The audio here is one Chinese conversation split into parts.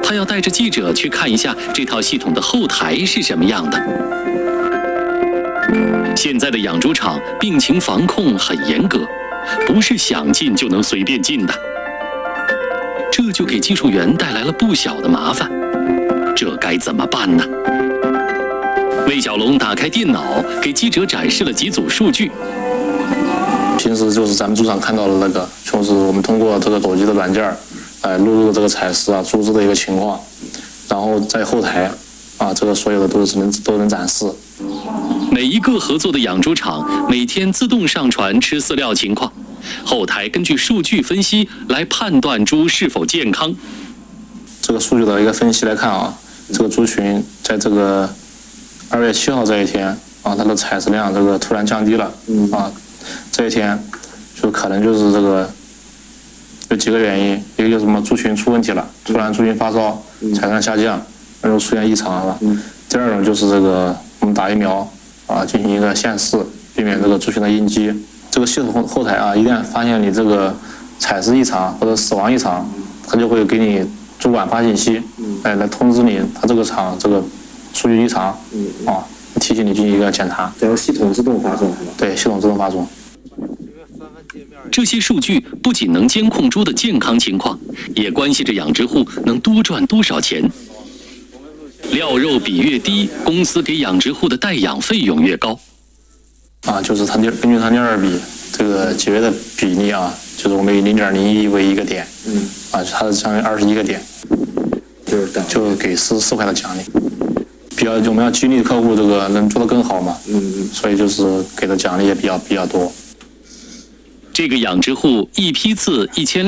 他要带着记者去看一下这套系统的后台是什么样的。现在的养猪场病情防控很严格，不是想进就能随便进的，这就给技术员带来了不小的麻烦。这该怎么办呢？魏小龙打开电脑，给记者展示了几组数据。 平时就是咱们猪场看到的那个，就是我们通过这个手机的软件来录入这个采食猪只的一个情况，然后在后台这个所有的都能展示。 每一个合作的养猪场每天自动上传吃饲料情况，后台根据数据分析来判断猪是否健康。 这个数据的一个分析来看这个猪群在这个2月7号这一天它的采食量这个突然降低了这一天就可能就是这个有几个原因，一个就是什么猪群出问题了，突然猪群发烧，采食量下降，然后出现异常了。第二种就是这个我们打疫苗进行一个限饲，避免这个猪群的应激。这个系统后台一旦发现你这个采食异常或者死亡异常，它就会给你主管发信息，来通知你，它这个厂这个数据异常，提醒你进行一个检查。 然后系统自动发送是吧？ 对，系统自动发送。 这些数据不仅能监控猪的健康情况，也关系着养殖户能多赚多少钱。料肉比越低，公司给养殖户的代养费用越高。 就是它根据它2比这个节约的比例就是我们以0.01为一个点，它是相当于21个点，就给4块的奖励。我们要激励客户这个能做得更好嘛，所以就是给的奖励也比较多。 这个养殖户一批次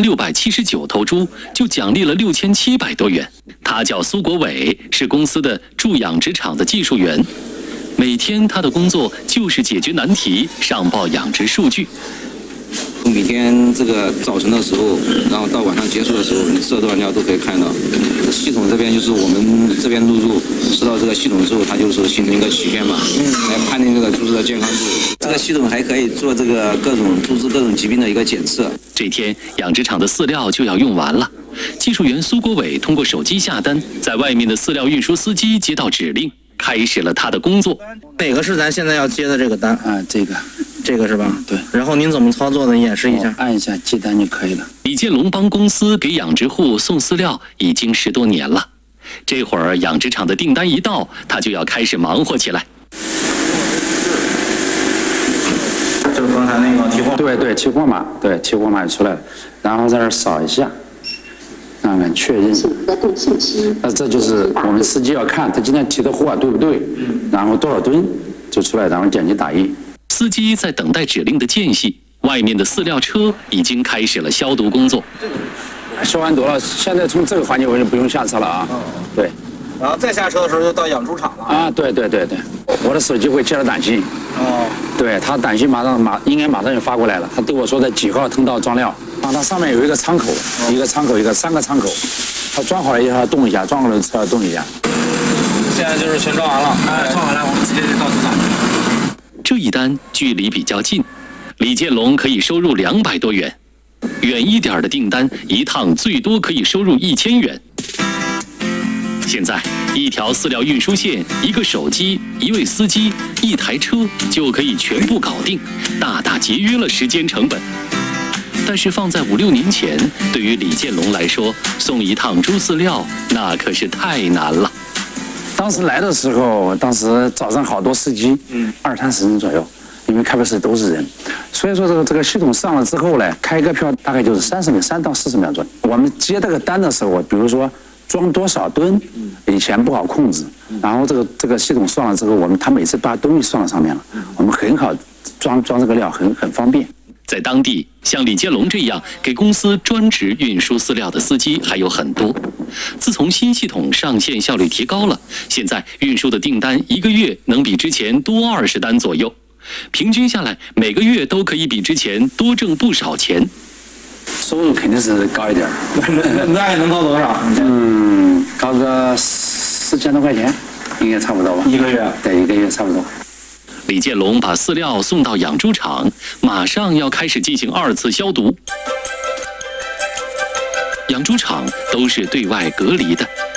1679头猪就奖励了6700多元。他叫苏国伟，是公司的驻养殖场的技术员。每天他的工作就是解决难题，上报养殖数据。 每天这个早晨的时候，然后到晚上结束的时候，你吃了多少尿都可以看到。系统这边就是我们这边录入，知道这个系统之后，它就是形成一个曲线嘛，来判定这个猪只的健康度。这个系统还可以做这个各种猪只各种疾病的一个检测。 这天养殖场的饲料就要用完了，技术员苏国伟通过手机下单，在外面的饲料运输司机接到指令，开始了他的工作。 哪个是咱现在要接的这个单？这个是吧？ 对。 然后您怎么操作的？演示一下。 按一下接单就可以了。 李建龙帮公司给养殖户送饲料已经10多年了，这会儿养殖场的订单一到，他就要开始忙活起来。 就是刚才那个提货。 对，提货码，提货码就出来了，然后在这儿扫一下，看看确认。那这就是我们司机要看他今天提的货对不对，然后多少吨就出来，然后点击打印。 司机在等待指令的间隙，外面的饲料车已经开始了消毒工作。 消完毒了，现在从这个环节我就不用下车了对。 然后再下车的时候就到养猪场了。 对，我的手机会接到短信。对，他短信应该马上就发过来了。他对我说在几号通道装料，它上面有一个仓口，一个3个仓口，他装好了以后要动一下，装好了车要动一下。 现在就是全装完了，装完了我们直接就到猪场去。 这一单距离比较近，李建龙可以收入200多元，远一点的订单一趟最多可以收入1000元。现在一条饲料运输线、一个手机、一位司机、一台车就可以全部搞定，大大节约了时间成本。但是放在5、6年前，对于李建龙来说，送一趟猪饲料那可是太难了。 当时来的时候，早上好多司机，20、30人左右，因为开发室都是人，所以说这个系统上了之后呢，开一个票大概就是3到40秒钟。我们接这个单的时候，比如说装多少吨，以前不好控制，然后这个系统算了之后，他每次把东西算到上面了，我们很好装这个料，很方便。 在当地，像李建龙这样给公司专职运输饲料的司机还有很多。自从新系统上线，效率提高了，现在运输的订单一个月能比之前多20单左右，平均下来每个月都可以比之前多挣不少钱。 收入肯定是高一点。 大概能高多少？ 高个4000多块钱，应该差不多吧？ 一个月？ 对，一个月差不多。 李建龙把饲料送到养猪场，马上要开始进行2次消毒。养猪场都是对外隔离的，